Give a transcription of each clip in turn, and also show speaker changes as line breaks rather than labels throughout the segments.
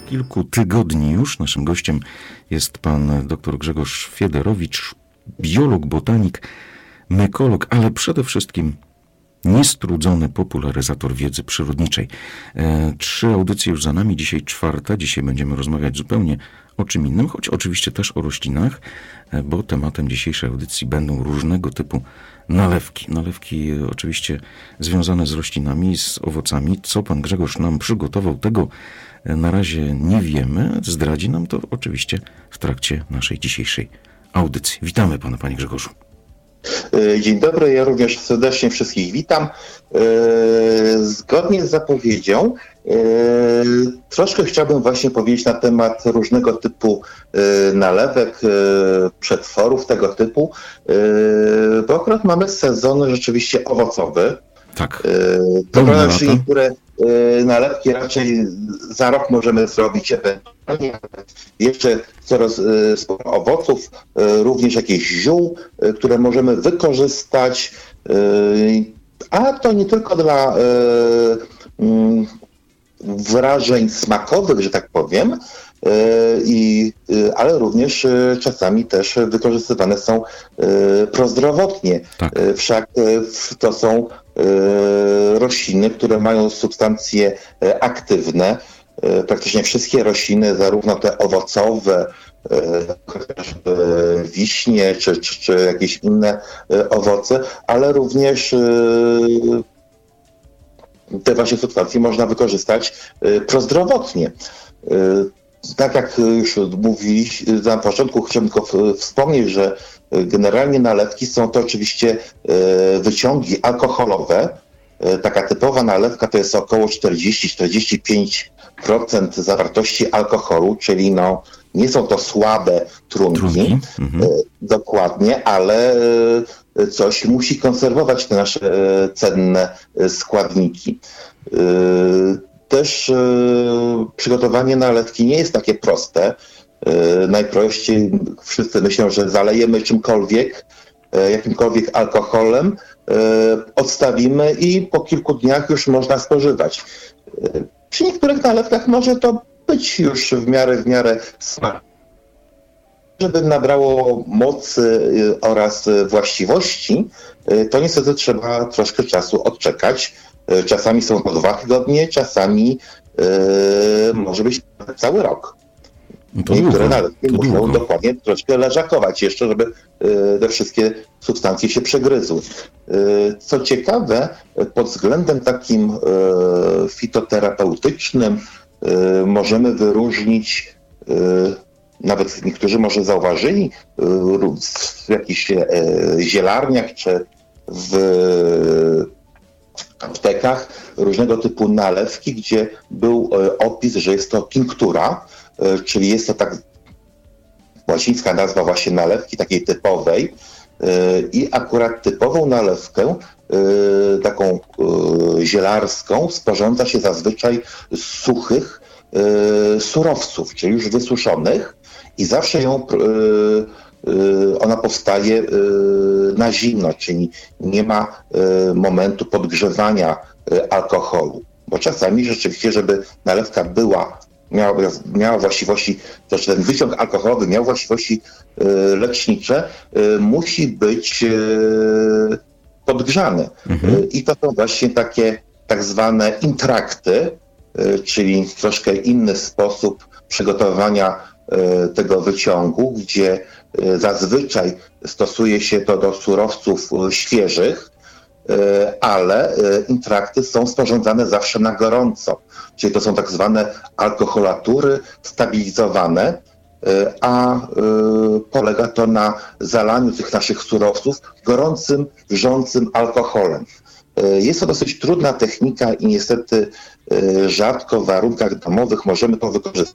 kilku tygodni już. Naszym gościem jest pan dr Grzegorz Fiederowicz, biolog, botanik, mykolog, ale przede wszystkim niestrudzony popularyzator wiedzy przyrodniczej. 3 audycje już za nami, dzisiaj 4. Dzisiaj będziemy rozmawiać zupełnie o czym innym, choć oczywiście też o roślinach, bo tematem dzisiejszej audycji będą różnego typu nalewki. Nalewki oczywiście związane z roślinami, z owocami. Co pan Grzegorz nam przygotował, tego na razie nie wiemy. Zdradzi nam to oczywiście w trakcie naszej dzisiejszej audycji. Witamy pana, panie Grzegorzu.
Dzień dobry, ja również serdecznie wszystkich witam. Zgodnie z zapowiedzią troszkę chciałbym właśnie powiedzieć na temat różnego typu nalewek, przetworów tego typu, bo akurat mamy sezon rzeczywiście owocowy.
Tak.
To prawda, że niektóre nalewki raczej za rok możemy zrobić ewentualnie. Jeszcze coraz sporo owoców, również jakichś ziół, które możemy wykorzystać, a to nie tylko dla wrażeń smakowych, że tak powiem, ale również czasami też wykorzystywane są prozdrowotnie. Tak. Wszak to są rośliny, które mają substancje aktywne. Praktycznie wszystkie rośliny, zarówno te owocowe, wiśnie czy jakieś inne owoce, ale również te właśnie substancje można wykorzystać prozdrowotnie. Tak jak już mówiliśmy na początku, chciałbym tylko wspomnieć, że generalnie nalewki są to oczywiście wyciągi alkoholowe. Taka typowa nalewka to jest około 40-45% zawartości alkoholu, czyli nie są to słabe trunki. Dokładnie, ale coś musi konserwować te nasze cenne składniki. Też przygotowanie nalewki nie jest takie proste. Najprościej wszyscy myślą, że zalejemy czymkolwiek, jakimkolwiek alkoholem, odstawimy i po kilku dniach już można spożywać. Przy niektórych nalewkach może to być już w miarę smaczne. Żeby nabrało mocy oraz właściwości, to niestety trzeba troszkę czasu odczekać. Czasami są to 2 tygodnie, czasami może być cały rok. Niektóre nalewki muszą dokładnie troszkę leżakować jeszcze, żeby te wszystkie substancje się przegryzły. Co ciekawe, pod względem takim fitoterapeutycznym możemy wyróżnić, nawet niektórzy może zauważyli, w jakichś zielarniach czy w aptekach różnego typu nalewki, gdzie był opis, że jest to tinktura, czyli jest to tak łacińska nazwa właśnie nalewki takiej typowej i akurat typową nalewkę, taką zielarską, sporządza się zazwyczaj z suchych surowców, czyli już wysuszonych i zawsze ona powstaje na zimno, czyli nie ma momentu podgrzewania alkoholu, bo czasami rzeczywiście, żeby nalewka miała właściwości, to znaczy ten wyciąg alkoholowy miał właściwości lecznicze, musi być podgrzany. I to są właśnie takie tak zwane intrakty, czyli troszkę inny sposób przygotowania tego wyciągu, gdzie zazwyczaj stosuje się to do surowców świeżych, ale intrakty są sporządzane zawsze na gorąco. Czyli to są tak zwane alkoholatury stabilizowane, a polega to na zalaniu tych naszych surowców gorącym, wrzącym alkoholem. Jest to dosyć trudna technika i niestety rzadko w warunkach domowych możemy to wykorzystać.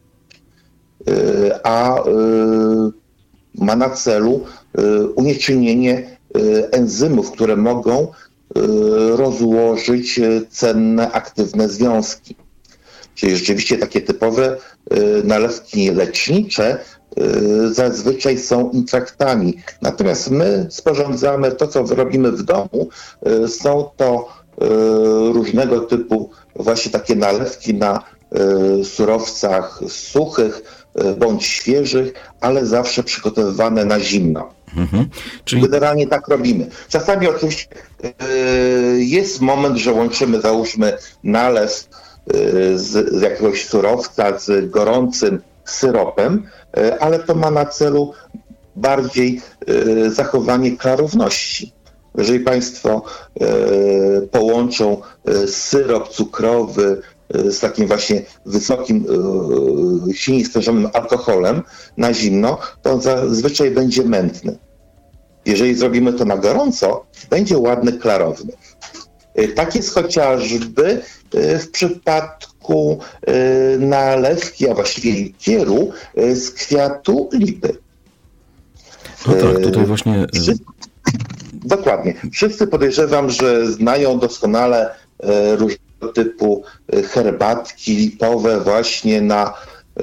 A ma na celu unieczynnienie enzymów, które mogą rozłożyć cenne, aktywne związki. Czyli rzeczywiście takie typowe nalewki lecznicze zazwyczaj są intraktami. Natomiast my sporządzamy to, co robimy w domu, są to różnego typu właśnie takie nalewki na surowcach suchych bądź świeżych, ale zawsze przygotowywane na zimno.
Czyli...
Generalnie tak robimy. Czasami oczywiście jest moment, że łączymy, załóżmy, nalew z jakiegoś surowca z gorącym syropem, ale to ma na celu bardziej zachowanie klarowności. Jeżeli Państwo połączą syrop cukrowy z takim właśnie wysokim, silnie stężonym alkoholem na zimno, to on zazwyczaj będzie mętny. Jeżeli zrobimy to na gorąco, będzie ładny, klarowny. Tak jest chociażby w przypadku nalewki, a właściwie likieru z kwiatu lipy.
No tak, tutaj właśnie...
Dokładnie. Wszyscy podejrzewam, że znają doskonale różnego typu herbatki lipowe właśnie na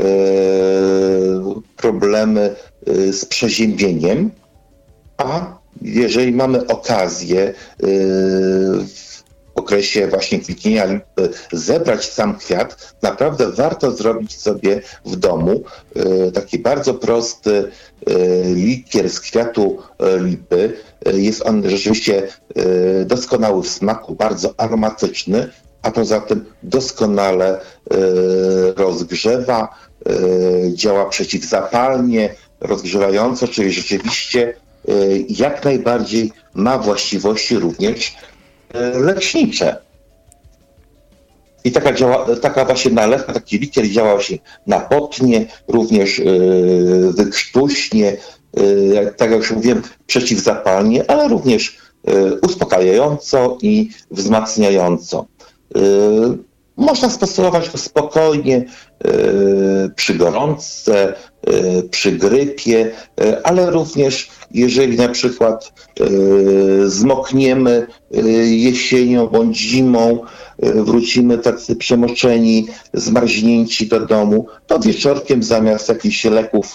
problemy z przeziębieniem, a jeżeli mamy okazję w okresie właśnie kwitnienia lipy zebrać sam kwiat, naprawdę warto zrobić sobie w domu taki bardzo prosty likier z kwiatu lipy. Jest on rzeczywiście doskonały w smaku, bardzo aromatyczny, a poza tym doskonale rozgrzewa, działa przeciwzapalnie, rozgrzewająco, czyli rzeczywiście jak najbardziej ma właściwości również lecznicze. I taka właśnie nalewka, taki likier działa właśnie napotnie, również wykrztuśnie, tak jak już mówiłem, przeciwzapalnie, ale również uspokajająco i wzmacniająco. Można stosować go spokojnie przy gorączce, przy grypie, ale również jeżeli na przykład zmokniemy jesienią bądź zimą, wrócimy tacy przemoczeni, zmarznięci do domu, to wieczorkiem zamiast jakichś leków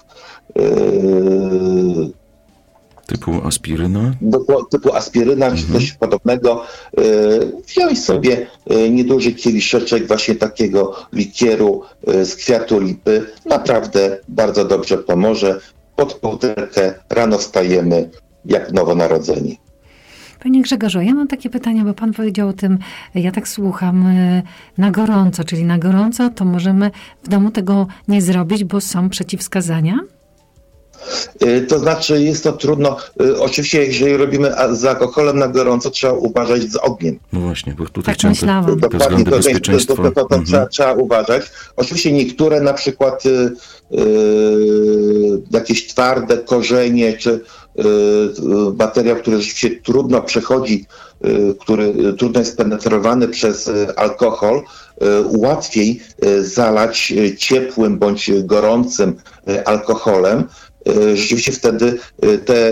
typu aspiryna czy coś podobnego, wziąć sobie nieduży kieliszeczek właśnie takiego likieru z kwiatu lipy. Naprawdę bardzo dobrze pomoże. Pod półterkę rano wstajemy jak nowonarodzeni.
Panie Grzegorzu, ja mam takie pytanie, bo pan powiedział o tym, ja tak słucham, na gorąco, czyli na gorąco to możemy w domu tego nie zrobić, bo są przeciwwskazania?
To znaczy jest to trudno. Oczywiście jeżeli robimy z alkoholem na gorąco, trzeba uważać z ogniem.
No właśnie, bo tutaj
tak myślałam.
Dokładnie,
to trzeba uważać. Oczywiście niektóre na przykład jakieś twarde korzenie, czy materiał, który rzeczywiście trudno przechodzi, który trudno jest penetrowany przez alkohol, łatwiej zalać ciepłym bądź gorącym alkoholem. Rzeczywiście wtedy te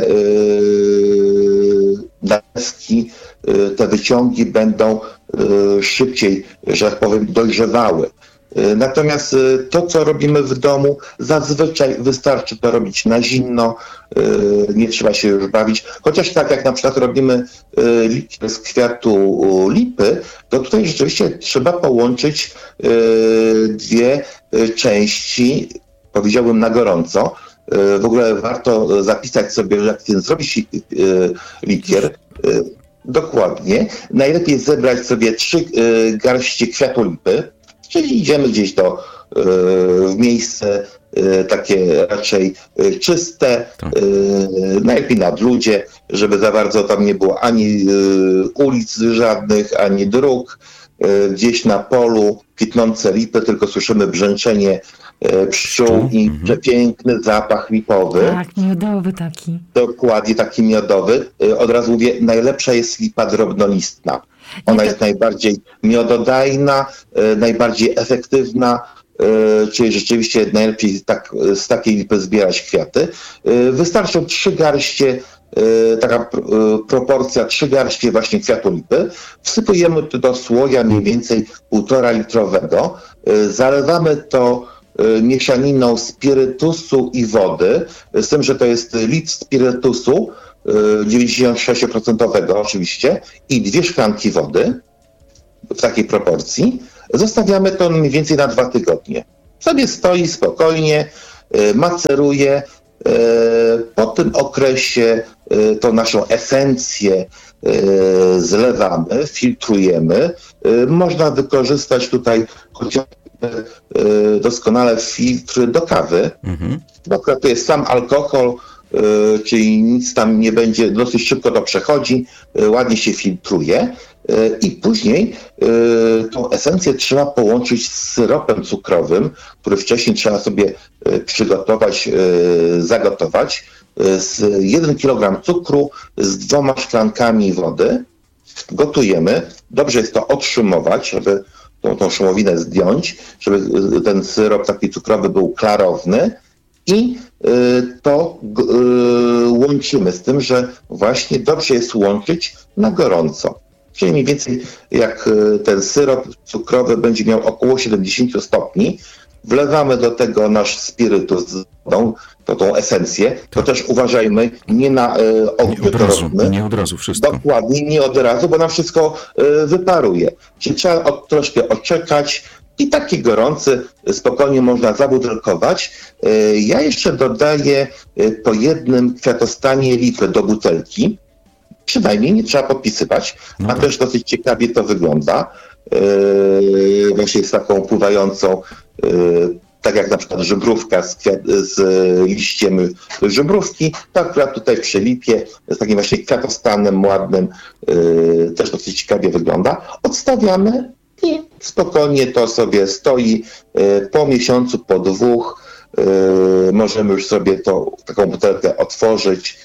nalewki, te wyciągi będą szybciej, że tak powiem, dojrzewały. Natomiast to, co robimy w domu, zazwyczaj wystarczy to robić na zimno, nie trzeba się już bawić. Chociaż tak jak na przykład robimy likier z kwiatu lipy, to tutaj rzeczywiście trzeba połączyć dwie części, powiedziałbym na gorąco. W ogóle warto zapisać sobie, jak zrobić likier. Dokładnie. Najlepiej zebrać sobie 3 garści kwiatu lipy, czyli idziemy gdzieś w miejsce takie raczej czyste, najlepiej na odludzie, żeby za bardzo tam nie było ani ulic żadnych, ani dróg, gdzieś na polu kwitnące lipy, tylko słyszymy brzęczenie pszczół i przepiękny zapach lipowy.
Tak, miodowy taki.
Dokładnie, taki miodowy. Od razu mówię, najlepsza jest lipa drobnolistna. Ona jest najbardziej miododajna, najbardziej efektywna, czyli rzeczywiście najlepiej z takiej lipy zbierać kwiaty. Wystarczą 3 garście, taka proporcja 3 garście właśnie kwiatu lipy. Wsypujemy do słoja mniej więcej 1,5 litrowego. Zalewamy to mieszaniną spirytusu i wody, z tym, że to jest litr spirytusu 96% oczywiście i 2 szklanki wody w takiej proporcji. Zostawiamy to mniej więcej na 2 tygodnie. Sobie stoi spokojnie, maceruje. Po tym okresie tą naszą esencję zlewamy, filtrujemy. Można wykorzystać tutaj chociażby doskonale filtry do kawy. Bo akurat to jest sam alkohol, czyli nic tam nie będzie, dosyć szybko to przechodzi, ładnie się filtruje i później tą esencję trzeba połączyć z syropem cukrowym, który wcześniej trzeba sobie przygotować, zagotować. Z 1 kg cukru z 2 szklankami wody gotujemy. Dobrze jest to otrzymować, żeby tą szumowinę zdjąć, żeby ten syrop taki cukrowy był klarowny. I to łączymy z tym, że właśnie dobrze jest łączyć na gorąco. Czyli mniej więcej jak ten syrop cukrowy będzie miał około 70 stopni, wlewamy do tego nasz spirytus z wodą, tą esencję, to też uważajmy, nie na ogniu to robimy.
Nie od razu wszystko.
Dokładnie, nie od razu, bo nam wszystko wyparuje. Czyli trzeba troszkę odczekać i taki gorący spokojnie można zabutelkować. Ja jeszcze dodaję po 1 kwiatostanie litr do butelki. Przynajmniej nie trzeba podpisywać, a też dosyć ciekawie to wygląda. Właśnie z taką pływającą, tak jak na przykład żubrówka z liściem żubrówki, to akurat tutaj przy lipie z takim właśnie kwiatostanem ładnym też dosyć ciekawie wygląda. Odstawiamy i spokojnie to sobie stoi. Po miesiącu, po 2 możemy już sobie taką butelkę otworzyć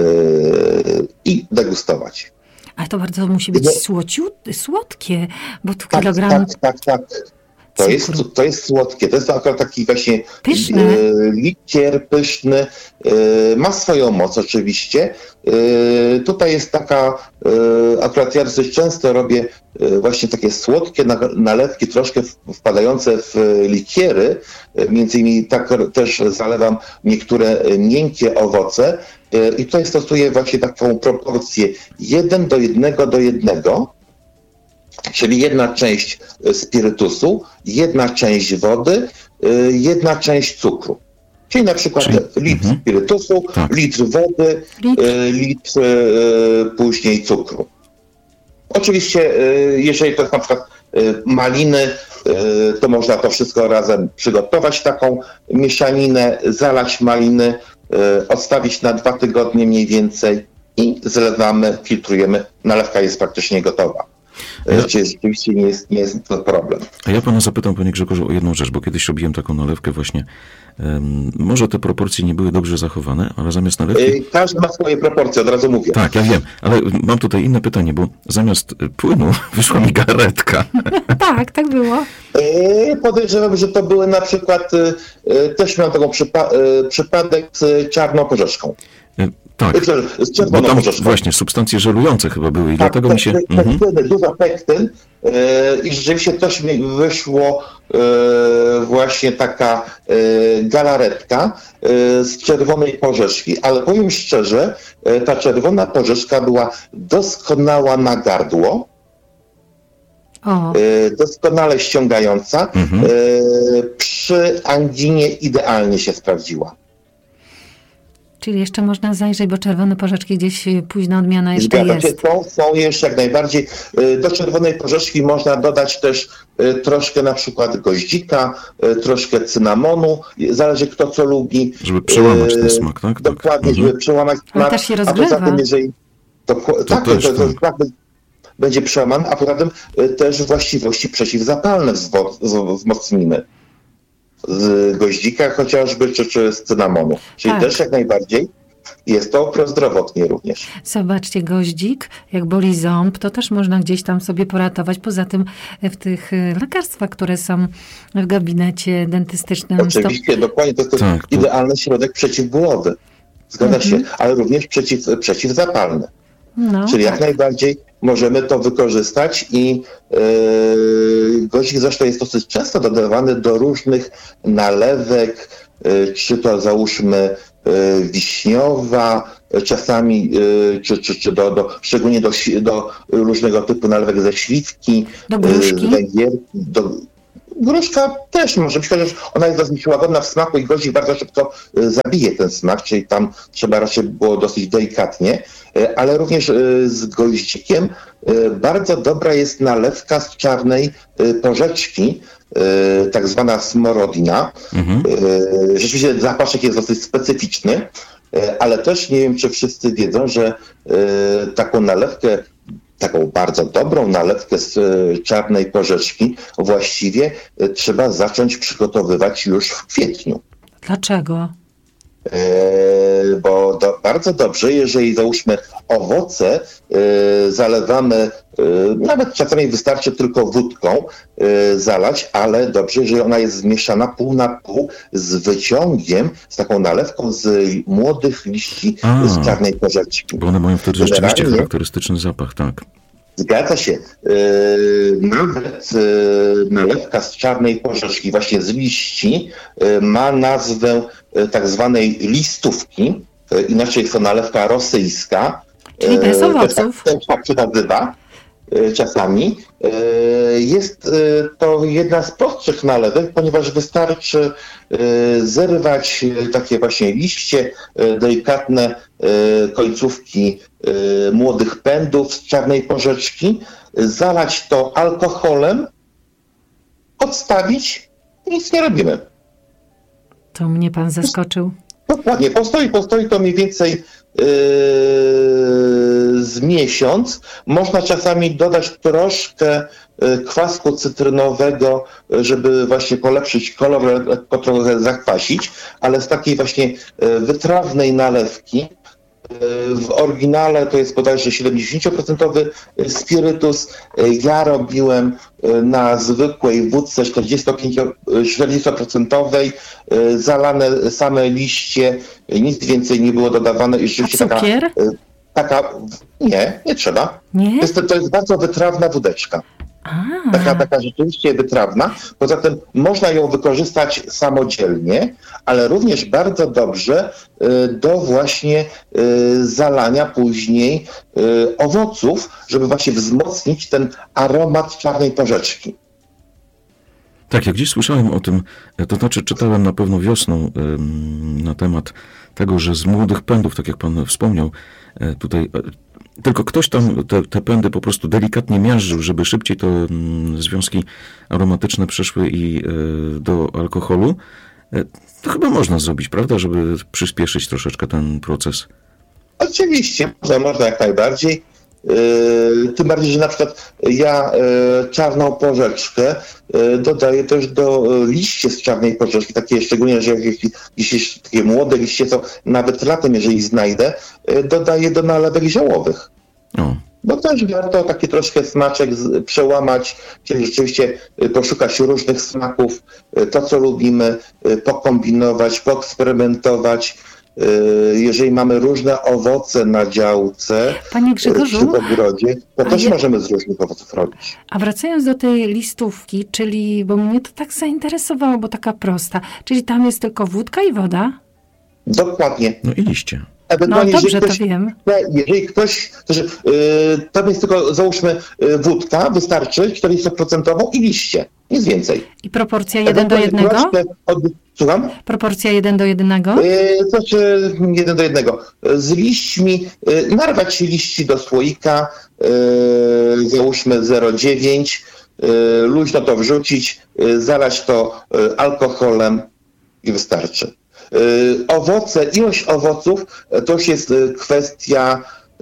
i degustować.
Ale to bardzo musi być słodkie, bo tu kilogram...
Tak. To jest słodkie. To jest akurat taki właśnie likier pyszny. Ma swoją moc oczywiście. Tutaj jest taka, akurat ja dosyć często robię właśnie takie słodkie nalewki, troszkę wpadające w likiery. Między innymi tak też zalewam niektóre miękkie owoce. I tutaj stosuję właśnie taką proporcję 1:1:1. Czyli 1 część spirytusu, 1 część wody, 1 część cukru. Czyli na przykład litr spirytusu, litr wody, litr później cukru. Oczywiście, jeżeli to jest na przykład maliny, to można to wszystko razem przygotować, taką mieszaninę, zalać maliny, odstawić na 2 tygodnie mniej więcej i zlewamy, filtrujemy. Nalewka jest praktycznie gotowa. Czyli rzeczywiście nie jest to problem.
A ja pana zapytam, panie Grzegorzu, o jedną rzecz, bo kiedyś robiłem taką nalewkę właśnie. Może te proporcje nie były dobrze zachowane, ale zamiast nalewki...
Każdy ma swoje proporcje, od razu mówię.
Tak, ja wiem, ale mam tutaj inne pytanie, bo zamiast płynu wyszła mi galaretka.
Tak było.
Podejrzewam, że to były na przykład, też miałem taką przypadek z czarną porzeczką.
Tak, bo tam właśnie substancje żelujące chyba były i dlatego mi się...
Dużo pektyn i rzeczywiście też mi wyszło właśnie taka galaretka z czerwonej porzeczki, ale powiem szczerze, ta czerwona porzeczka była doskonała na gardło, doskonale ściągająca, przy anginie idealnie się sprawdziła.
Czyli jeszcze można zajrzeć, bo czerwone porzeczki gdzieś późna odmiana jeszcze jest.
Są jeszcze jak najbardziej. Do czerwonej porzeczki można dodać też troszkę na przykład goździka, troszkę cynamonu, zależy kto co lubi.
Żeby przełamać ten smak, tak?
Dokładnie, żeby przełamać smak. Ale
też się rozgrzewa.
A poza tym, jeżeli to będzie przełamane, a poza tym też właściwości przeciwzapalne wzmocnimy. Z goździka chociażby, czy z cynamonu. Czyli też jak najbardziej jest to prozdrowotnie również.
Zobaczcie, goździk, jak boli ząb, to też można gdzieś tam sobie poratować. Poza tym w tych lekarstwach, które są w gabinecie dentystycznym.
Oczywiście, dokładnie. To jest idealny środek przeciwbólowy. Zgadza się, ale również przeciwzapalny. Czyli jak najbardziej możemy to wykorzystać i goździk zresztą jest dosyć często dodawany do różnych nalewek, czy to załóżmy wiśniowa, czasami, czy szczególnie do różnego typu nalewek ze śliwki,
do gruszki.
z węgierki, gruszka też może być, chociaż ona jest dosyć łagodna w smaku i goździk bardzo szybko zabije ten smak, czyli tam trzeba raczej było dosyć delikatnie, ale również z goździkiem bardzo dobra jest nalewka z czarnej porzeczki, tak zwana smorodina. Rzeczywiście zapaszek jest dosyć specyficzny, ale też nie wiem, czy wszyscy wiedzą, że taką nalewkę, taką bardzo dobrą nalewkę z czarnej porzeczki właściwie trzeba zacząć przygotowywać już w kwietniu.
Dlaczego?
Bo bardzo dobrze, jeżeli załóżmy owoce zalewamy, nawet czasami wystarczy tylko wódką zalać, ale dobrze, jeżeli ona jest zmieszana pół na pół z wyciągiem, z taką nalewką z młodych liści z czarnej porzeczki.
Bo one mają wtedy rzeczywiście charakterystyczny zapach, tak.
Zgadza się. Nawet nalewka z czarnej porzeczki, właśnie z liści, ma nazwę tak zwanej listówki. Inaczej jest to nalewka rosyjska.
Czyli bez owoców.
Tak się nazywa czasami. Jest to jedna z prostszych nalewek, ponieważ wystarczy zerwać takie właśnie liście, delikatne końcówki młodych pędów z czarnej porzeczki, zalać to alkoholem, odstawić i nic nie robimy.
To mnie pan zaskoczył.
Dokładnie, postoi to mniej więcej z miesiąc. Można czasami dodać troszkę kwasku cytrynowego, żeby właśnie polepszyć kolor, lekko trochę zakwasić, ale z takiej właśnie wytrawnej nalewki, w oryginale to jest bodajże 70% spirytus. Ja robiłem na zwykłej wódce 40% zalane same liście, nic więcej nie było dodawane. I
a cukier?
Nie trzeba.
Nie?
To jest bardzo wytrawna wódeczka. Taka rzeczywiście wytrawna. Poza tym można ją wykorzystać samodzielnie, ale również bardzo dobrze do właśnie zalania później owoców, żeby właśnie wzmocnić ten aromat czarnej porzeczki.
Tak, jak gdzieś słyszałem o tym, to znaczy czytałem na pewno wiosną na temat tego, że z młodych pędów, tak jak pan wspomniał, tutaj tylko ktoś tam te pędy po prostu delikatnie miażdżył, żeby szybciej te związki aromatyczne przeszły i do alkoholu. To chyba można zrobić, prawda, żeby przyspieszyć troszeczkę ten proces.
Oczywiście, można jak najbardziej. Tym bardziej, że na przykład ja czarną porzeczkę dodaję też do liści z czarnej porzeczki, takie szczególnie, że jeśli takie młode liście, to nawet latem, jeżeli znajdę, dodaję do nalewek ziołowych. Bo też warto taki troszkę smaczek przełamać, czyli rzeczywiście poszukać różnych smaków, to co lubimy, pokombinować, poeksperymentować. Jeżeli mamy różne owoce na działce,
Panie Grzegorzu,
czy w ogrodzie, to też możemy z różnych owoców robić.
A wracając do tej listówki, czyli, bo mnie to tak zainteresowało, bo taka prosta, czyli tam jest tylko wódka i woda?
Dokładnie.
No i liście.
Ewentualnie,
no dobrze, to wiem.
Jeżeli ktoś, tam jest tylko, załóżmy, wódka, wystarczy 40% i liście, nic więcej.
I proporcja 1 do 1?
Słucham?
Proporcja 1 do 1?
Znaczy 1 do 1. Z liśćmi, narwać liści do słoika, załóżmy 0,9, luźno to wrzucić, zalać to alkoholem i wystarczy. Owoce, ilość owoców to już jest kwestia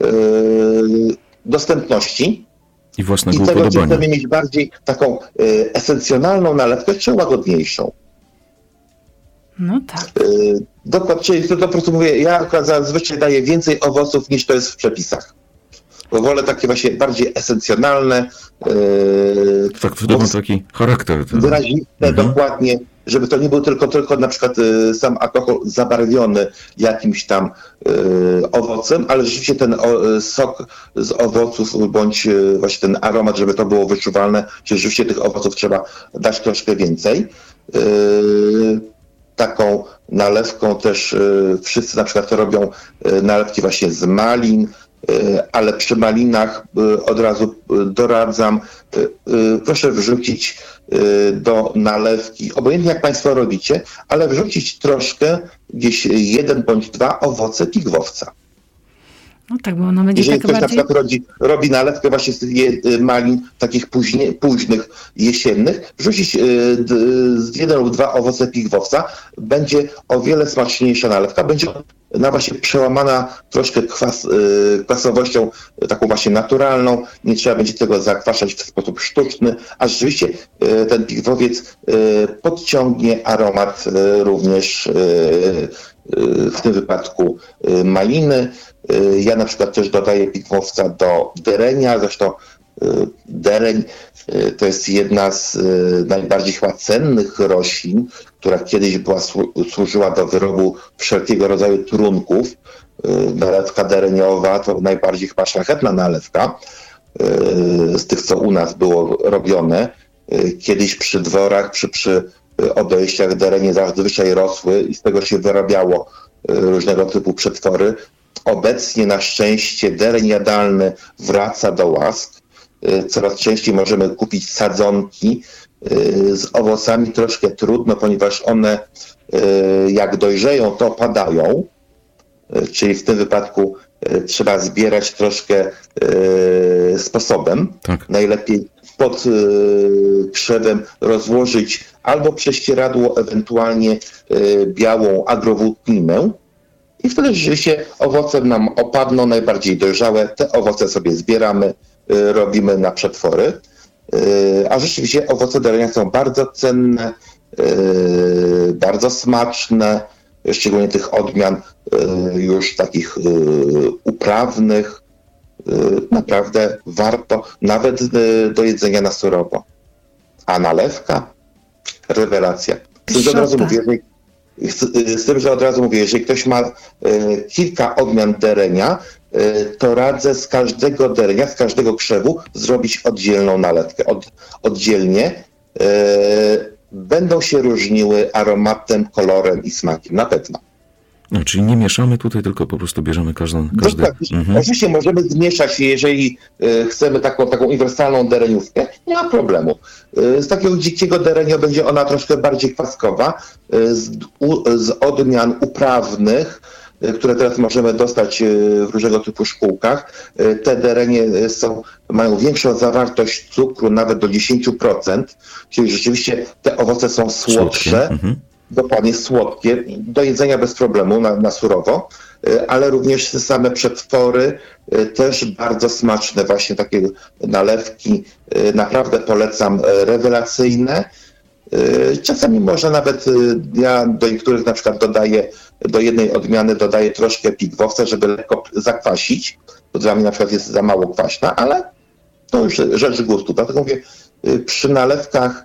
dostępności.
I własnego
upodobania. I tego, czy chcemy mieć bardziej taką esencjonalną nalewkę, czy łagodniejszą.
No tak.
Dokładnie, czyli to po prostu mówię, ja akurat zazwyczaj daję więcej owoców niż to jest w przepisach. Bo wolę takie właśnie bardziej esencjonalne.
Tak, wtedy ma taki charakter.
Wyraziste, dokładnie, żeby to nie był tylko na przykład sam alkohol zabarwiony jakimś tam owocem, ale rzeczywiście ten sok z owoców, bądź właśnie ten aromat, żeby to było wyczuwalne, czyli rzeczywiście tych owoców trzeba dać troszkę więcej. taką nalewką też wszyscy na przykład robią nalewki właśnie z malin, ale przy malinach od razu doradzam, proszę wrzucić do nalewki, obojętnie jak Państwo robicie, ale wrzucić troszkę, gdzieś 1 bądź 2 owoce pigwowca.
No tak, bo ona będzie
Jeżeli
taka
ktoś
bardziej...
na przykład robi nalewkę właśnie z tych malin takich późnych, jesiennych, wrzucić z 1 lub 2 owoce pigwowca, będzie o wiele smaczniejsza nalewka, będzie ona właśnie przełamana troszkę kwasowością taką właśnie naturalną, nie trzeba będzie tego zakwaszać w sposób sztuczny, a rzeczywiście ten pigwowiec podciągnie aromat również w tym wypadku maliny. Ja na przykład też dodaję pigwowca do derenia, zresztą dereń to jest jedna z najbardziej chyba cennych roślin, która kiedyś służyła do wyrobu wszelkiego rodzaju trunków. Nalewka dereniowa to najbardziej chyba szlachetna nalewka z tych, co u nas było robione. Kiedyś przy dworach, przy obejściach derenie zazwyczaj rosły i z tego się wyrabiało różnego typu przetwory. Obecnie na szczęście dereń jadalny wraca do łask. Coraz częściej możemy kupić sadzonki. Z owocami troszkę trudno, ponieważ one jak dojrzeją, to opadają. Czyli w tym wypadku trzeba zbierać troszkę sposobem. Tak. Najlepiej pod krzewem rozłożyć albo prześcieradło, ewentualnie białą agrowłókninę. I wtedy rzeczywiście owoce nam opadną, najbardziej dojrzałe. Te owoce sobie zbieramy, robimy na przetwory. A rzeczywiście owoce derenia są bardzo cenne, bardzo smaczne, szczególnie tych odmian już takich uprawnych. Naprawdę warto, nawet do jedzenia na surowo. A nalewka? Rewelacja. Z tym, że od razu mówię, jeżeli ktoś ma kilka odmian derenia, to radzę z każdego derenia, z każdego krzewu zrobić oddzielną nalewkę. Oddzielnie będą się różniły aromatem, kolorem i smakiem, na pewno.
No, czyli nie mieszamy tutaj, tylko po prostu bierzemy każdy.
Tak, oczywiście możemy zmieszać, jeżeli chcemy taką uniwersalną dereniówkę, nie ma problemu. Z takiego dzikiego derenia będzie ona troszkę bardziej kwaskowa, z odmian uprawnych, które teraz możemy dostać w różnego typu szkółkach. Te derenie mają większą zawartość cukru, nawet do 10%, czyli rzeczywiście te owoce są słodsze. Dokładnie słodkie, do jedzenia bez problemu na surowo, ale również same przetwory też bardzo smaczne, właśnie takie nalewki, naprawdę polecam, rewelacyjne. Czasami można nawet, ja do niektórych na przykład do jednej odmiany dodaję troszkę pigwowca, żeby lekko zakwasić, bo dla mnie na przykład jest za mało kwaśna, ale to już rzecz gustu. Dlatego mówię, przy nalewkach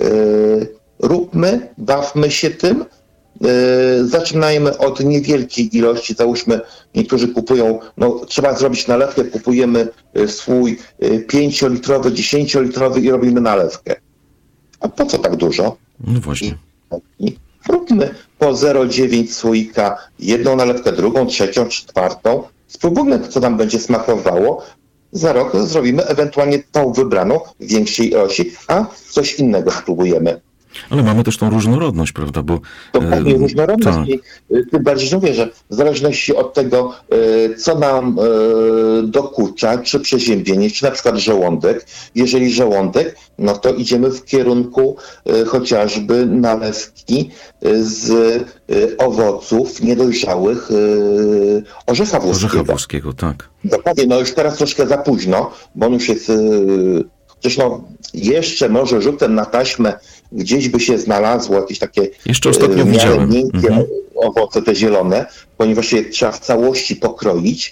róbmy, bawmy się tym, zaczynajmy od niewielkiej ilości, załóżmy, niektórzy kupują, trzeba zrobić nalewkę, kupujemy słój 5-litrowy, 10-litrowy i robimy nalewkę. A po co tak dużo?
No właśnie.
Róbmy po 0,9 słoika, jedną nalewkę, drugą, trzecią, czwartą. Spróbujmy, co nam będzie smakowało. Za rok zrobimy ewentualnie tą wybraną w większej ilości, a coś innego spróbujemy.
Ale mamy też tą różnorodność, prawda?
Dokładnie, różnorodność. Tak. I tym bardziej, że mówię, że w zależności od tego, co nam dokucza, czy przeziębienie, czy na przykład żołądek. Jeżeli żołądek, no to idziemy w kierunku chociażby nalewki z owoców niedojrzałych orzecha włoskiego.
Orzecha włoskiego, tak.
Dokładnie, już teraz troszkę za późno, bo on już jest... Zresztą jeszcze może rzutem na taśmę gdzieś by się znalazło jakieś takie
jeszcze ostatnio widziałem
miękkie owoce, te zielone, ponieważ je trzeba w całości pokroić,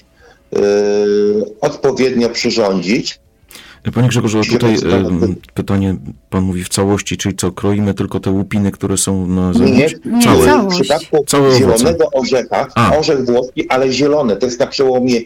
odpowiednio przyrządzić.
Panie Grzegorzu, tutaj pytanie, pan mówi w całości, czyli co, kroimy tylko te łupiny, które są na zewnątrz?
Nie, w przypadku zielonego orzecha, orzech włoski, ale zielony, to jest na przełomie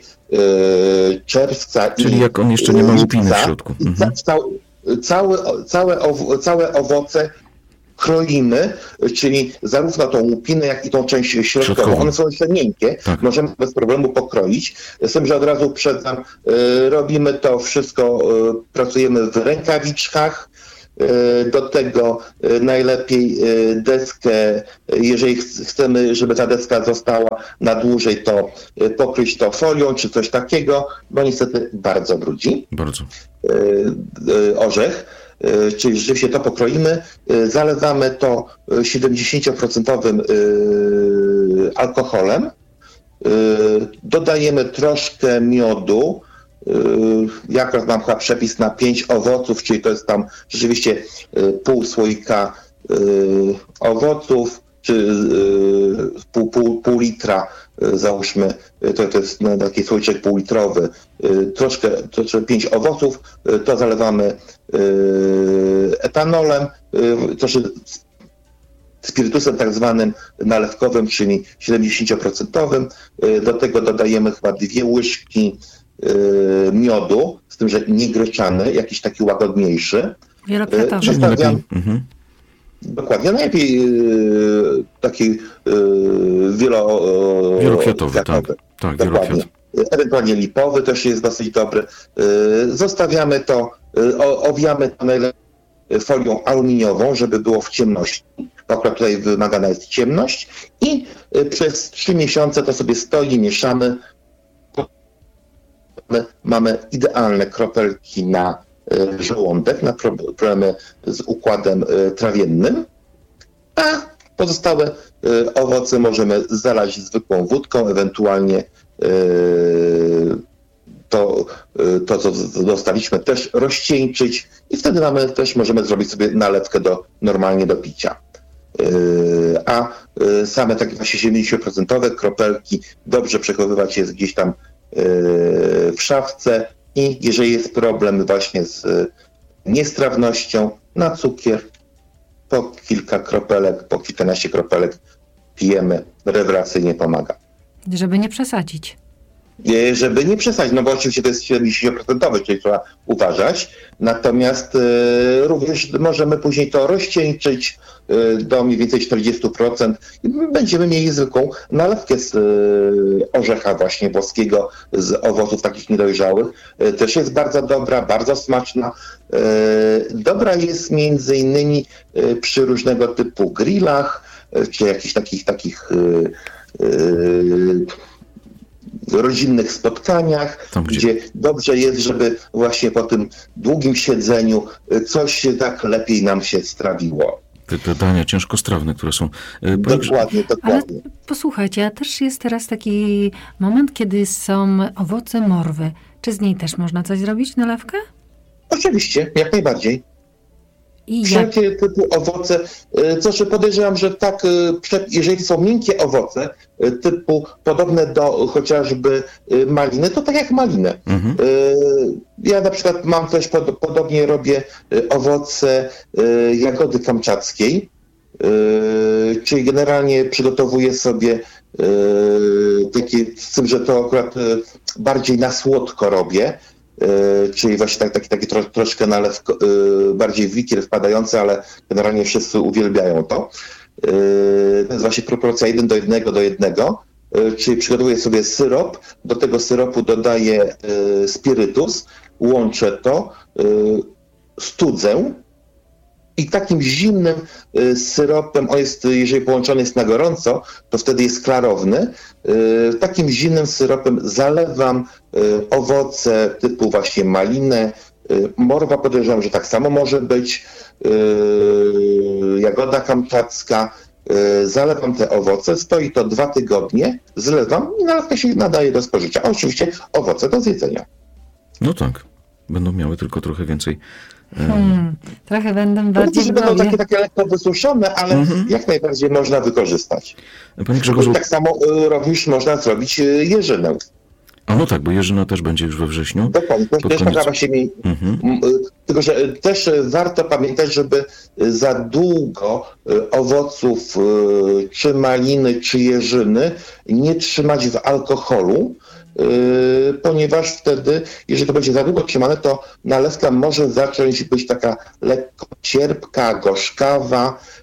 czerwca
czyli jak on jeszcze nie ma łupiny w środku.
Całe owoce kroimy, czyli zarówno tą łupinę, jak i tą część środkową. One są jeszcze miękkie, możemy bez problemu pokroić. Z tym, że od razu uprzedzam, robimy to wszystko, pracujemy w rękawiczkach. Do tego najlepiej deskę, jeżeli chcemy, żeby ta deska została na dłużej, to pokryć to folią czy coś takiego, bo niestety bardzo brudzi.
Bardzo.
Orzech, czyli rzeczywiście to pokroimy, zalewamy to 70% alkoholem, dodajemy troszkę miodu. Ja akurat mam chyba przepis na 5 owoców, czyli to jest tam rzeczywiście pół słoika owoców, czy pół litra, załóżmy, to jest taki słoiczek półlitrowy, troszkę 5 owoców, to zalewamy etanolem, troszkę spirytusem tak zwanym nalewkowym, czyli 70%. Do tego dodajemy chyba 2 łyżki miodu, z tym, że nie gryczany, jakiś taki łagodniejszy.
Wielokwiatowy.
Dokładnie, najlepiej taki
wielokwiatowy, tak, wielokwiat.
Ewentualnie lipowy też jest dosyć dobry. Zostawiamy to, owiamy to najlepiej folią aluminiową, żeby było w ciemności. Akurat tutaj wymagana jest ciemność i przez 3 miesiące to sobie stoi, mieszamy. Mamy idealne kropelki na żołądek, na problemy z układem trawiennym, a pozostałe owoce możemy zalać zwykłą wódką, ewentualnie to co dostaliśmy, też rozcieńczyć i wtedy możemy zrobić sobie nalewkę normalnie do picia. A same takie właśnie 70% kropelki dobrze przechowywać jest gdzieś tam w szafce i jeżeli jest problem właśnie z niestrawnością, na cukier po kilka kropelek, po kilkanaście kropelek pijemy, rewelacyjnie pomaga.
Żeby nie przesadzić.
Żeby nie przesadzić, no bo oczywiście to jest 70%, czyli trzeba uważać, natomiast również możemy później to rozcieńczyć do mniej więcej 40% i będziemy mieli zwykłą nalewkę z orzecha właśnie włoskiego, z owoców takich niedojrzałych. Też jest bardzo dobra, bardzo smaczna. Dobra jest między innymi przy różnego typu grillach, czy jakichś takich rodzinnych spotkaniach, gdzie dobrze jest, żeby właśnie po tym długim siedzeniu coś tak lepiej nam się strawiło.
Te dania ciężkostrawne, które są...
Dokładnie.
Ale posłuchajcie, a też jest teraz taki moment, kiedy są owoce morwy. Czy z niej też można coś zrobić, nalewkę?
Oczywiście, jak najbardziej. Wszelkie typy owoce, co podejrzewam, że tak, jeżeli są miękkie owoce, typu podobne do chociażby maliny, to tak jak malinę. Ja na przykład mam też, podobnie robię owoce jagody kamczackiej, czyli generalnie przygotowuję sobie takie, z tym, że to akurat bardziej na słodko robię, czyli właśnie taki troszkę nalew bardziej w wikier wpadający, ale generalnie wszyscy uwielbiają to. To jest właśnie proporcja 1:1, czyli przygotowuję sobie syrop, do tego syropu dodaję spirytus, łączę to, studzę i takim zimnym syropem, jeżeli połączony jest na gorąco, to wtedy jest klarowny. Takim zimnym syropem zalewam owoce typu właśnie malinę, morwa podejrzewam, że tak samo może być, jagoda kamczacka. Zalewam te owoce, stoi to 2 tygodnie, zlewam i nalewka się nadaje do spożycia. A oczywiście owoce do zjedzenia.
No tak, będą miały tylko trochę więcej.
Trochę będą bardziej
że będą takie lekko wysuszone, ale jak najbardziej można wykorzystać.
Panie Grzegorzu...
Tak samo również można zrobić jeżynę.
A no tak, bo jeżyna też będzie już we wrześniu.
Dokładnie, też taka właśnie tylko że też warto pamiętać, żeby za długo owoców czy maliny, czy jeżyny nie trzymać w alkoholu, ponieważ wtedy, jeżeli to będzie za długo trzymane, to nalewka może zacząć być taka lekko cierpka, gorzkawa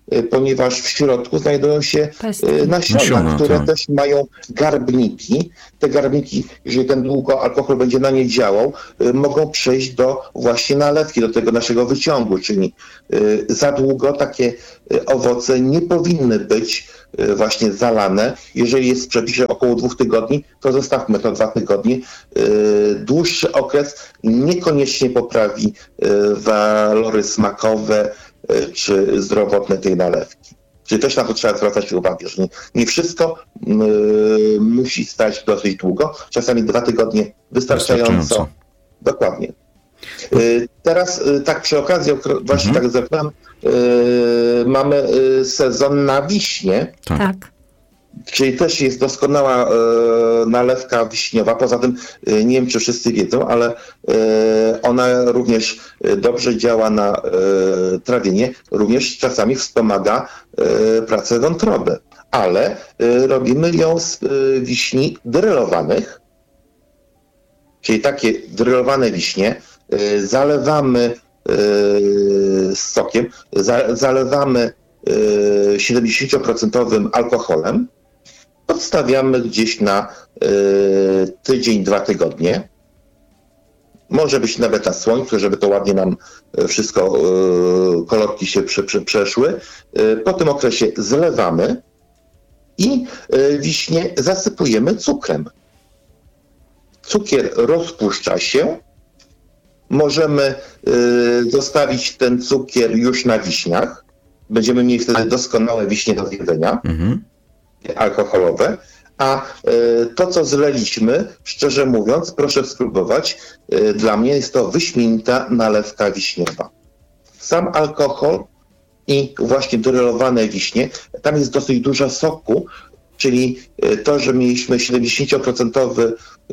ponieważ w środku znajdują się
Nasiona,
nasiona, które
tak.
też mają garbniki. Te garbniki, jeżeli ten długo alkohol będzie na nie działał, mogą przejść do właśnie nalewki, do tego naszego wyciągu, czyli za długo takie owoce nie powinny być właśnie zalane. Jeżeli jest w przepisie około 2 tygodni, to zostawmy to 2 tygodnie. Dłuższy okres niekoniecznie poprawi walory smakowe czy zdrowotne tej nalewki. Czyli też na to trzeba zwracać uwagę, że nie wszystko musi stać dosyć długo. Czasami 2 tygodnie wystarczająco. Dokładnie. Teraz tak przy okazji, właśnie tak zerknąłem, mamy sezon na wiśnie.
Tak.
Czyli też jest doskonała nalewka wiśniowa. Poza tym, nie wiem czy wszyscy wiedzą, ale ona również dobrze działa na trawienie, również czasami wspomaga pracę wątroby. Ale robimy ją z wiśni drylowanych, czyli takie drylowane wiśnie zalewamy sokiem, zalewamy 70% alkoholem, odstawiamy gdzieś na tydzień, 2 tygodnie. Może być nawet na słońcu, żeby to ładnie nam wszystko, kolorki się przeszły. Po tym okresie zlewamy i wiśnie zasypujemy cukrem. Cukier rozpuszcza się. Możemy zostawić ten cukier już na wiśniach. Będziemy mieli wtedy doskonałe wiśnie do zjedzenia, alkoholowe. A to, co zleliśmy, szczerze mówiąc, proszę spróbować. Dla mnie jest to wyśmienita nalewka wiśniowa. Sam alkohol i właśnie drylowane wiśnie, tam jest dosyć dużo soku, czyli to, że mieliśmy 70%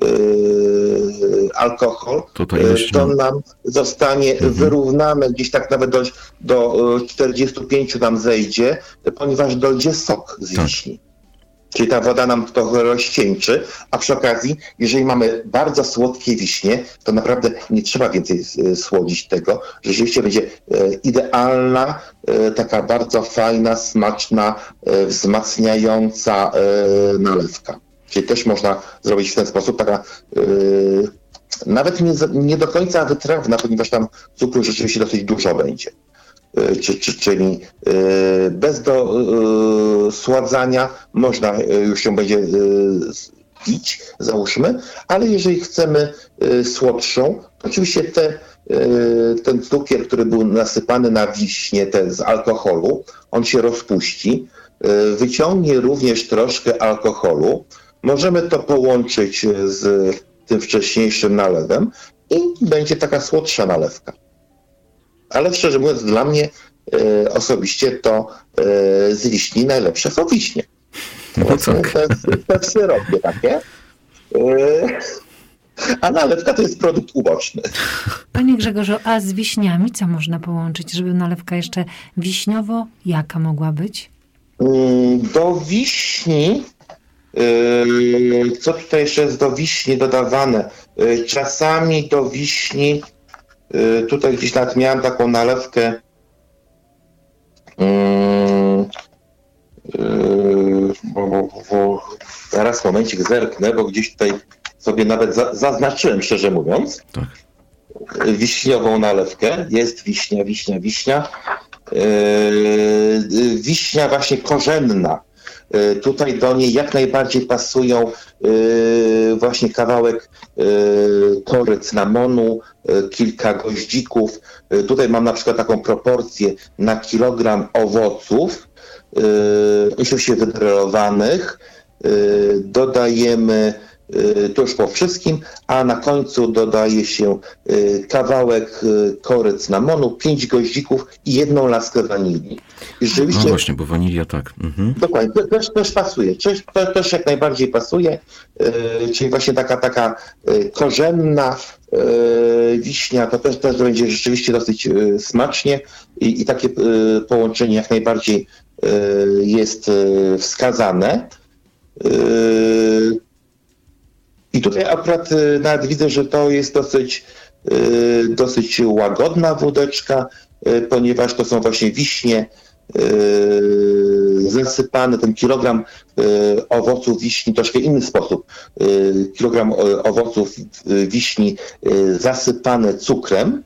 alkohol, to nam zostanie wyrównane, gdzieś tak nawet do 45 nam zejdzie, ponieważ dojdzie sok z wiśni. Czyli ta woda nam trochę rozcieńczy, a przy okazji, jeżeli mamy bardzo słodkie wiśnie, to naprawdę nie trzeba więcej słodzić tego. Rzeczywiście będzie idealna, taka bardzo fajna, smaczna, wzmacniająca nalewka. Czyli też można zrobić w ten sposób, taka nawet nie do końca wytrawna, ponieważ tam cukru rzeczywiście dosyć dużo będzie. Czyli bez dosładzania można już ją będzie pić, załóżmy, ale jeżeli chcemy słodszą, to oczywiście ten cukier, który był nasypany na wiśnie z alkoholu, on się rozpuści, wyciągnie również troszkę alkoholu. Możemy to połączyć z tym wcześniejszym nalewem i będzie taka słodsza nalewka. Ale szczerze mówiąc, dla mnie osobiście to z wiśni najlepsze są wiśnie.
No tak.
Te w syropie takie. A nalewka to jest produkt uboczny.
Panie Grzegorzu, a z wiśniami co można połączyć, żeby nalewka jeszcze wiśniowo jaka mogła być?
Do wiśni, co tutaj jeszcze jest do wiśni dodawane? Czasami do wiśni, tutaj gdzieś nawet miałem taką nalewkę, zaraz momencik zerknę, bo gdzieś tutaj sobie nawet zaznaczyłem, szczerze mówiąc,
tak.
Wiśniową nalewkę. Jest wiśnia. Wiśnia właśnie korzenna. Tutaj do niej jak najbardziej pasują właśnie kawałek kory cynamonu, kilka goździków. Tutaj mam na przykład taką proporcję na kilogram owoców, oczywiście wydrylowanych. Dodajemy to już po wszystkim, a na końcu dodaje się kawałek kory cynamonu, 5 goździków i 1 laskę wanilii. I rzeczywiście,
no właśnie, bo wanilia tak.
Dokładnie, też pasuje. Też jak najbardziej pasuje, czyli właśnie taka korzenna wiśnia, to też będzie rzeczywiście dosyć smacznie i takie połączenie jak najbardziej jest wskazane. I tutaj akurat nawet widzę, że to jest dosyć łagodna wódeczka, ponieważ to są właśnie wiśnie zasypany ten kilogram owoców wiśni, troszkę inny sposób. Kilogram owoców wiśni zasypany cukrem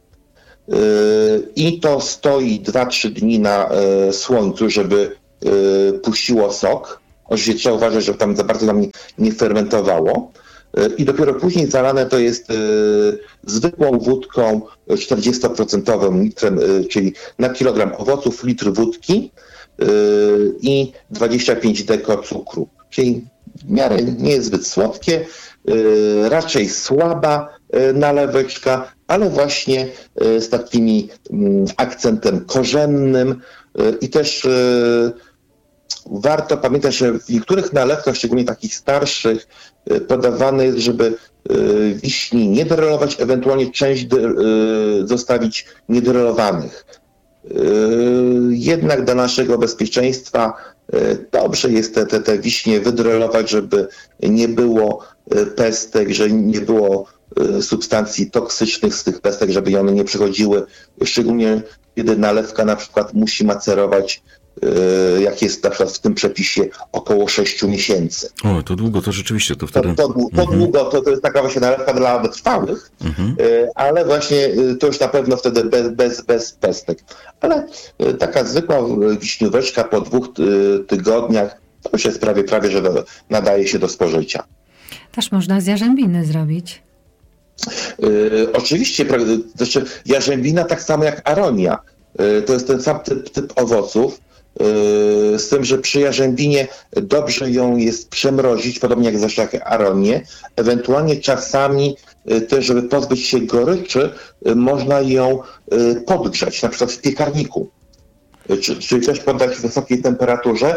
i to stoi 2-3 dni na słońcu, żeby puściło sok. Oczywiście trzeba uważać, żeby tam za bardzo nam nie fermentowało. I dopiero później zalane to jest zwykłą wódką 40% litrem, czyli na kilogram owoców litr wódki i 25 deko cukru. Czyli w miarę nie jest zbyt słodkie, raczej słaba naleweczka, ale właśnie z takimi akcentem korzennym i też warto pamiętać, że w niektórych nalewkach, szczególnie takich starszych, podawane jest, żeby wiśni nie derelować, ewentualnie część zostawić niederelowanych. Jednak dla naszego bezpieczeństwa dobrze jest te wiśnie wydrelować, żeby nie było pestek, że nie było substancji toksycznych z tych pestek, żeby one nie przechodziły, szczególnie kiedy nalewka na przykład musi macerować, jak jest na przykład w tym przepisie, około 6 miesięcy.
O, to długo, to rzeczywiście, to wtedy...
To długo, to jest taka właśnie nalewka dla wytrwałych, ale właśnie to już na pewno wtedy bez pestek. Ale taka zwykła wiśnióweczka po 2 tygodniach, to już jest prawie, że nadaje się do spożycia.
Też można z jarzębiny zrobić.
Oczywiście, znaczy jarzębina tak samo jak aronia. To jest ten sam typ owoców, z tym, że przy jarzębinie dobrze ją jest przemrozić, podobnie jak zresztą jak aronię. Ewentualnie czasami też, żeby pozbyć się goryczy, można ją podgrzać, na przykład w piekarniku. Czyli też poddać w wysokiej temperaturze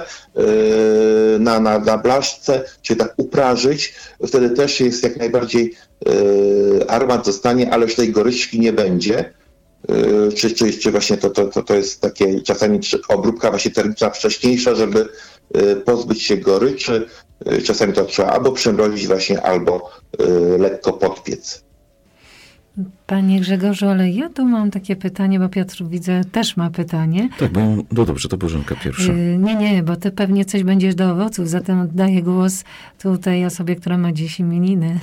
na blaszce, czyli tak uprażyć. Wtedy też jest jak najbardziej aromat zostanie, ale już tej goryczki nie będzie. Czy właśnie to jest takie czasami obróbka właśnie termiczna wcześniejsza, żeby pozbyć się goryczy. Czasami to trzeba albo przemrozić właśnie, albo lekko podpiec.
Panie Grzegorzu, ale ja tu mam takie pytanie, bo Piotr, widzę, też ma pytanie.
Tak, bo no dobrze, to Bożenka pierwsza.
Nie, bo ty pewnie coś będziesz do owoców, zatem oddaję głos tutaj osobie, która ma dziś imieniny.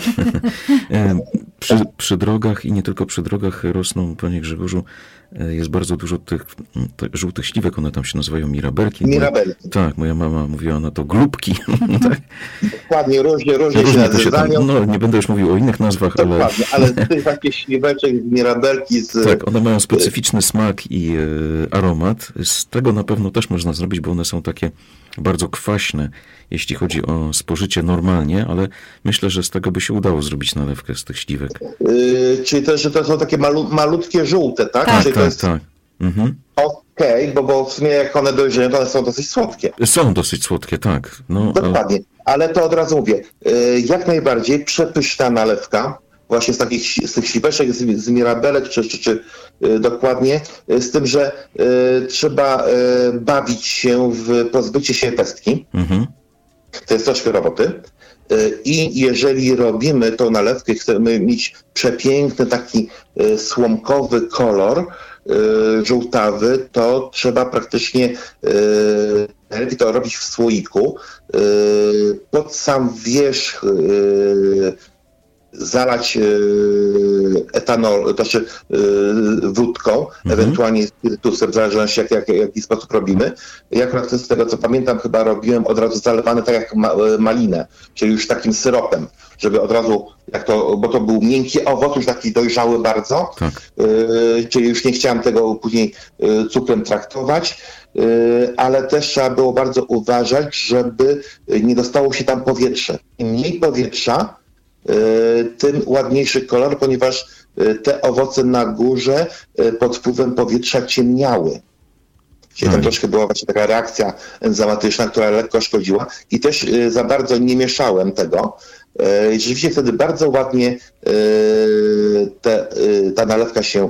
Przy drogach i nie tylko przy drogach rosną, panie Grzegorzu, jest bardzo dużo tych żółtych śliwek, one tam się nazywają mirabelki.
Mirabelki.
Tak, moja mama mówiła na to glubki. Tak.
Dokładnie, różnie się nazywają.
No, nie będę już mówił o innych nazwach,
dokładnie, ale tych takie śliweczek, mirabelki
Tak, one mają specyficzny smak i aromat. Z tego na pewno też można zrobić, bo one są takie bardzo kwaśne, jeśli chodzi o spożycie normalnie, ale myślę, że z tego by się udało zrobić nalewkę z tych śliwek.
Czyli też, że to są takie malutkie żółte, tak?
Tak. Mhm.
Okej, bo w sumie jak one dojrzeją, to one są dosyć słodkie.
Są dosyć słodkie, tak. No,
dokładnie, ale to od razu mówię, jak najbardziej przepyszna nalewka, właśnie z tych śliweczek, z mirabelek, czy dokładnie, z tym, że trzeba bawić się w pozbycie się pestki. Mhm. To jest troszkę roboty. I jeżeli robimy tą nalewkę i chcemy mieć przepiękny taki słomkowy kolor, żółtawy, to trzeba praktycznie to robić w słoiku. Pod sam wierzch zalać etanol, to znaczy wódką, ewentualnie spirytusem, w zależności jaki sposób robimy. Ja akurat z tego co pamiętam chyba robiłem od razu zalewane tak jak malinę, czyli już takim syropem, żeby od razu, bo to był miękki owoc, już taki dojrzały bardzo, tak. Czyli już nie chciałem tego później cukrem traktować, ale też trzeba było bardzo uważać, żeby nie dostało się tam powietrze. Im mniej powietrza, tym ładniejszy kolor, ponieważ te owoce na górze pod wpływem powietrza ciemniały. Czyli tam troszkę była właśnie taka reakcja enzymatyczna, która lekko szkodziła i też za bardzo nie mieszałem tego. I rzeczywiście wtedy bardzo ładnie ta nalewka się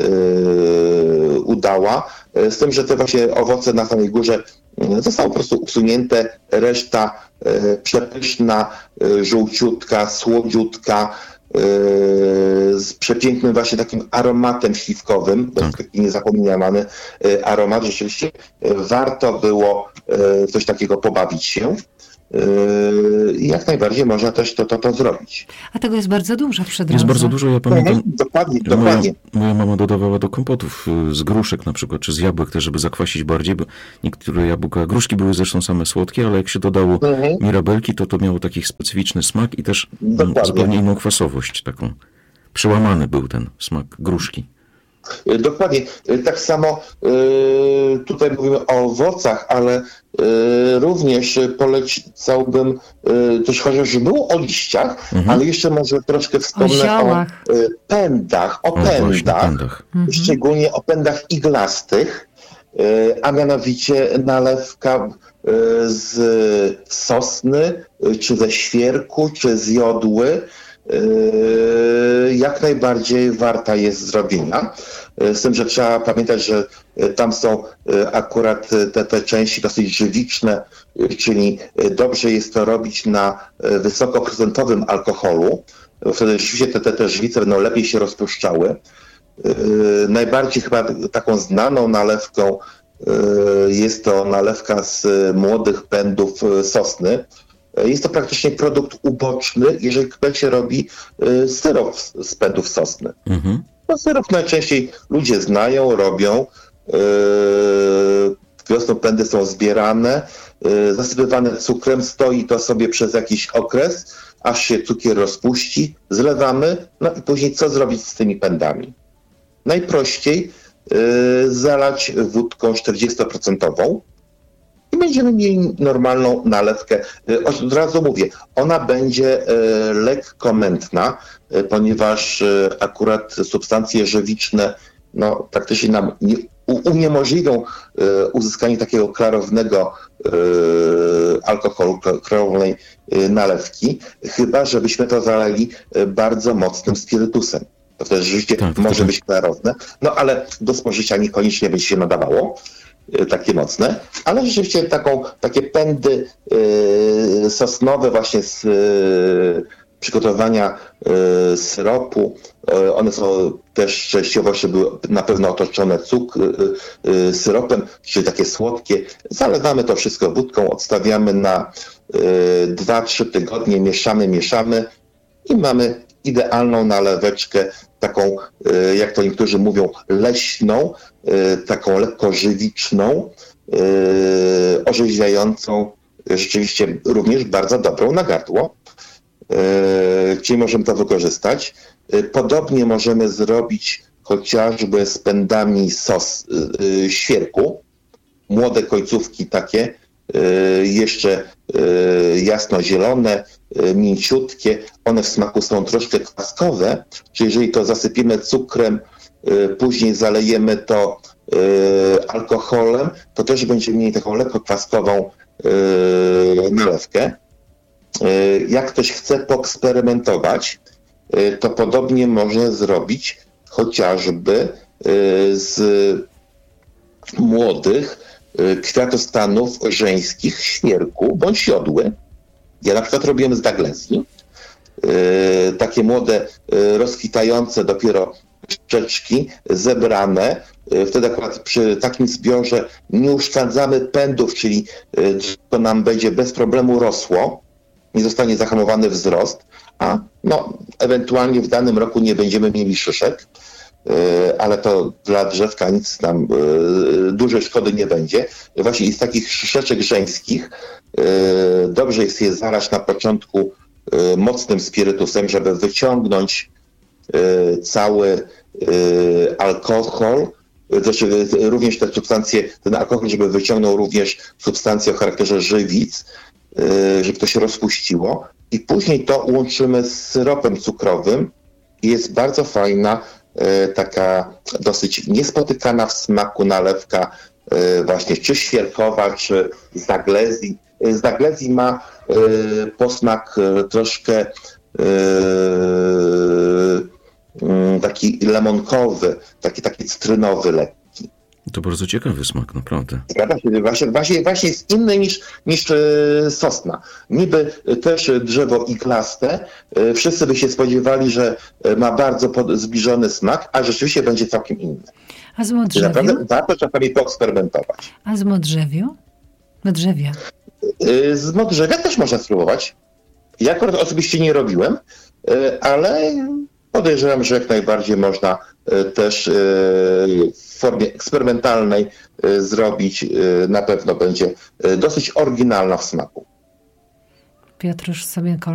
udała, z tym, że te właśnie owoce na samej górze zostały po prostu usunięte, reszta przepyszna, żółciutka, słodziutka, z przepięknym właśnie takim aromatem śliwkowym, to jest taki niezapomniany aromat. Rzeczywiście warto było coś takiego pobawić się. I jak najbardziej można też to zrobić.
A tego jest bardzo dużo przy drodze.
Jest bardzo dużo, ja pamiętam.
Dokładnie.
Moja mama dodawała do kompotów z gruszek na przykład, czy z jabłek też, żeby zakwasić bardziej, bo niektóre jabłka, gruszki były zresztą same słodkie, ale jak się dodało mirabelki, to miało taki specyficzny smak i też zupełnie inną kwasowość taką. Przełamany był ten smak gruszki.
Dokładnie. Tak samo tutaj mówimy o owocach, ale również polecałbym też chociaż było o liściach, ale jeszcze może troszkę wspomnę o pędach, szczególnie o pędach iglastych, a mianowicie nalewka z sosny, czy ze świerku, czy z jodły. Jak najbardziej warta jest zrobienia. Z tym, że trzeba pamiętać, że tam są akurat te części dosyć żywiczne, czyli dobrze jest to robić na wysokoprocentowym alkoholu. Wtedy rzeczywiście te żywice będą lepiej się rozpuszczały. Najbardziej chyba taką znaną nalewką jest to nalewka z młodych pędów sosny. Jest to praktycznie produkt uboczny, jeżeli się robi syrop z pędów sosny. No, syrop najczęściej ludzie znają, robią. Wiosną pędy są zbierane, zasypywane cukrem, stoi to sobie przez jakiś okres, aż się cukier rozpuści, zlewamy, no i później co zrobić z tymi pędami? Najprościej zalać wódką 40%. I będziemy mieli normalną nalewkę. Od razu mówię, ona będzie lekko mętna, ponieważ akurat substancje żywiczne praktycznie nam uniemożliwią uzyskanie takiego klarownego alkoholu, klarownej nalewki, chyba żebyśmy to zalali bardzo mocnym spirytusem. To też rzeczywiście może być klarowne, ale do spożycia niekoniecznie będzie się nadawało. Takie mocne, ale rzeczywiście takie pędy sosnowe właśnie z przygotowania syropu, one są też częściowo były na pewno otoczone syropem, czyli takie słodkie. Zalewamy to wszystko wódką, odstawiamy na 2-3 tygodnie, mieszamy i mamy idealną naleweczkę, taką, jak to niektórzy mówią, leśną, taką lekko żywiczną, orzeźwiającą, rzeczywiście również bardzo dobrą na gardło. Czyli możemy to wykorzystać. Podobnie możemy zrobić chociażby z pędami świerku, młode końcówki takie, jeszcze jasnozielone, mięciutkie, one w smaku są troszkę kwaskowe, czyli jeżeli to zasypimy cukrem, później zalejemy to alkoholem, to też będziemy mieli taką lekko kwaskową nalewkę. Jak ktoś chce poeksperymentować, to podobnie może zrobić chociażby z młodych kwiatostanów żeńskich, świerku bądź jodły. Ja na przykład robiłem z Daglesji. Takie młode, rozkwitające dopiero szczeczki, zebrane. Wtedy akurat przy takim zbiorze nie uszczędzamy pędów, czyli to nam będzie bez problemu rosło, nie zostanie zahamowany wzrost, a ewentualnie w danym roku nie będziemy mieli szyszek, ale to dla drzewka nic tam dużej szkody nie będzie. Właśnie z takich szyszeczek żeńskich dobrze jest je zalać na początku mocnym spirytusem, żeby wyciągnąć cały alkohol, znaczy również te substancje, ten alkohol, żeby wyciągnął również substancje o charakterze żywic, żeby to się rozpuściło i później to łączymy z syropem cukrowym i jest bardzo fajna, taka dosyć niespotykana w smaku nalewka właśnie czy świerkowa, czy z Daglesji. Z Daglesji ma posmak troszkę taki lemonkowy, taki cytrynowy lekki.
To bardzo ciekawy smak, naprawdę.
Zgadza się. Właśnie jest inny niż sosna. Niby też drzewo iglaste. Wszyscy by się spodziewali, że ma bardzo zbliżony smak, a rzeczywiście będzie całkiem inny.
A z
Naprawdę
modrzewiu?
warto czasami poeksperymentować.
A z modrzewiu? Modrzewia.
Z modrzewia też można spróbować. Ja akurat osobiście nie robiłem, ale podejrzewam, że jak najbardziej można też w formie eksperymentalnej zrobić. Na pewno będzie dosyć oryginalna w smaku.
Piotrusz Sobienko